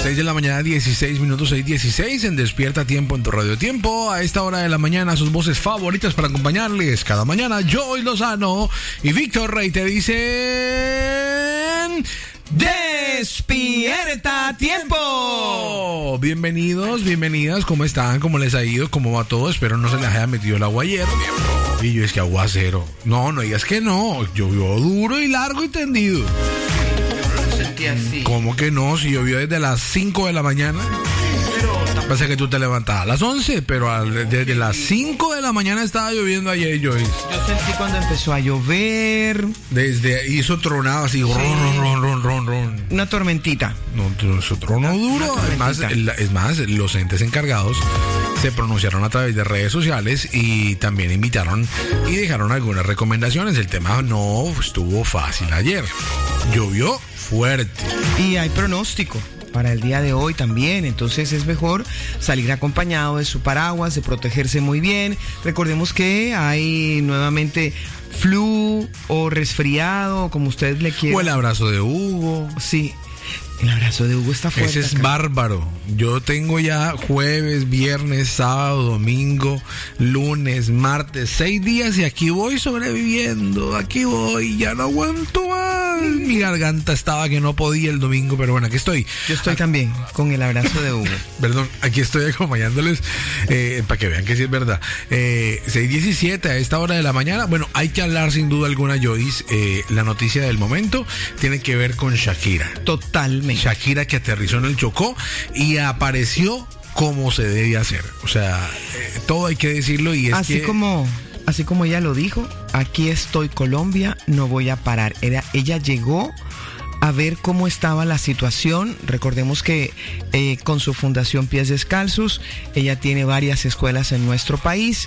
6 de la mañana, 16 minutos, 6:16 en Despierta Tiempo en tu Radio Tiempo. A esta hora de la mañana, sus voces favoritas para acompañarles cada mañana. Joey Lozano y Víctor Rey te dicen... ¡Despierta Tiempo! Bienvenidos, bienvenidas, ¿cómo están? ¿Cómo les ha ido? ¿Cómo va todo? Espero no se les haya metido el agua ayer. Y yo, es que aguacero. No digas que no. Llovió duro y largo y tendido. Yo no lo sentí así. ¿Cómo que no? Si llovió desde las 5 de la mañana. Pasa que tú te levantabas a las 11, pero desde las 5 de la mañana estaba lloviendo ayer, Joyce. Yo sentí cuando empezó a llover. Hizo tronado así, sí. ron. Una tormentita. No, eso tronó duro. Es más, los entes encargados se pronunciaron a través de redes sociales y también invitaron y dejaron algunas recomendaciones. El tema no estuvo fácil ayer. Llovió fuerte. Y hay pronóstico para el día de hoy también, entonces es mejor salir acompañado de su paraguas, de protegerse muy bien. Recordemos que hay nuevamente flu o resfriado, como ustedes le quieran. O el abrazo de Hugo. Sí, el abrazo de Hugo está fuerte. Ese es bárbaro. Yo tengo ya jueves, viernes, sábado, domingo, lunes, martes, 6 días y aquí voy sobreviviendo. Aquí voy, ya no aguanto más. Mi garganta estaba que no podía el domingo, pero bueno, aquí estoy. Yo estoy también con el abrazo de Hugo. Perdón, aquí estoy acompañándoles para que vean que sí es verdad. 6:17 a esta hora de la mañana. Bueno, hay que hablar sin duda alguna, Joyce. La noticia del momento tiene que ver con Shakira. Totalmente. Shakira, que aterrizó en el Chocó y apareció como se debe hacer. O sea, todo hay que decirlo y es así como ella lo dijo, aquí estoy Colombia, no voy a parar. Ella llegó a ver cómo estaba la situación. Recordemos que con su fundación Pies Descalzos, ella tiene varias escuelas en nuestro país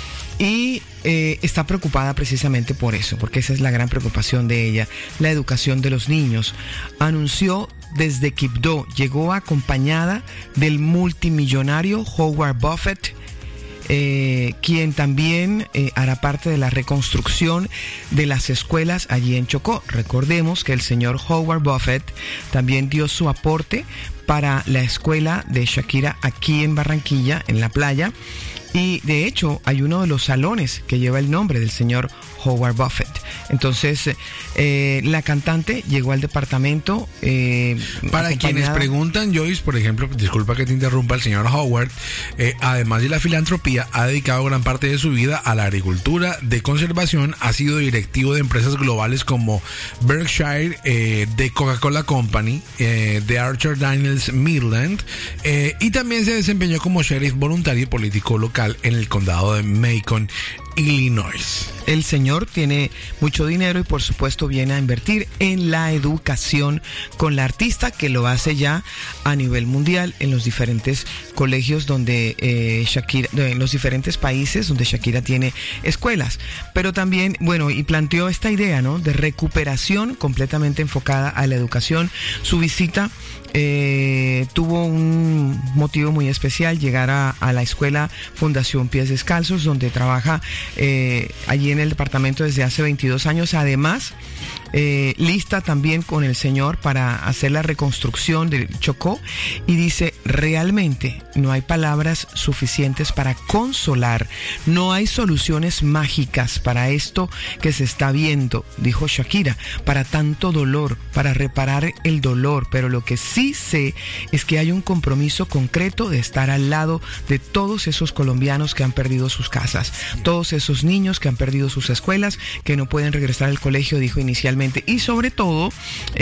y está preocupada precisamente por eso, porque esa es la gran preocupación de ella, la educación de los niños. Anunció desde Quibdó, llegó acompañada del multimillonario Howard Buffett, quien también hará parte de la reconstrucción de las escuelas allí en Chocó. Recordemos que el señor Howard Buffett también dio su aporte para la escuela de Shakira aquí en Barranquilla, en la playa. Y de hecho hay uno de los salones que lleva el nombre del señor Howard Buffett. Entonces la cantante llegó al departamento para quienes preguntan, Joyce, por ejemplo, disculpa que te interrumpa, el señor Howard, además de la filantropía, ha dedicado gran parte de su vida a la agricultura de conservación. Ha sido directivo de empresas globales como Berkshire, de Coca-Cola Company, de Archer Daniels Midland, y también se desempeñó como sheriff voluntario y político local en el condado de Macon, Illinois. El señor tiene mucho dinero y por supuesto viene a invertir en la educación con la artista, que lo hace ya a nivel mundial en los diferentes colegios donde Shakira, en los diferentes países donde Shakira tiene escuelas. Pero también, bueno, y planteó esta idea, ¿no?, de recuperación completamente enfocada a la educación. Su visita tuvo un motivo muy especial: llegar a la escuela Fundación Pies Descalzos, donde trabaja allí en el departamento desde hace 22 años. Además, lista también con el señor para hacer la reconstrucción del Chocó, y dice: realmente no hay palabras suficientes para consolar, no hay soluciones mágicas para esto que se está viendo, dijo Shakira, para tanto dolor, para reparar el dolor, pero lo que sí sé es que hay un compromiso concreto de estar al lado de todos esos colombianos que han perdido sus casas, todos esos niños que han perdido sus escuelas, que no pueden regresar al colegio, dijo inicialmente, y sobre todo